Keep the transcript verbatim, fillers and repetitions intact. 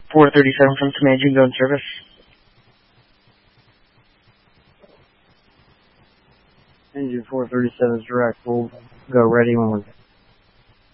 four thirty-seven from Command June, go in service. Engine four thirty-seven is direct. We'll go ready when we're